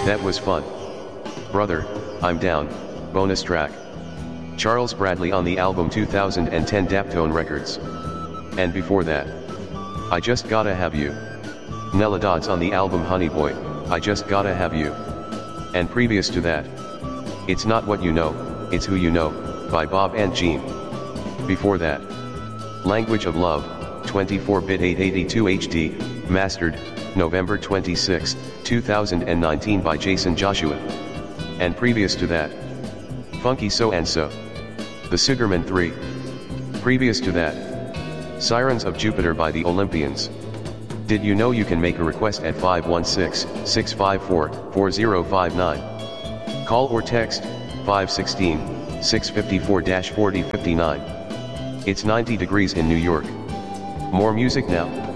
That was fun. Brother, I'm down. Bonus track. Charles Bradley on the album 2010 Daptone Records. And before that, I Just Gotta Have You. Nella Dodds on the album Honey Boy, I Just Gotta Have You. And previous to that, It's Not What You Know, It's Who You Know, by Bob and Jean. Before that, Language of Love, 24-bit 882 HD, mastered, November 26, 2019 by Jason Joshua. And previous to that, Funky So and So, The Sugarman 3. Previous to that, Sirens of Jupiter by the Olympians. Did you know you can make a request at 516-654-4059? Call or text 516-654-4059. It's 90 degrees in New York. More music now.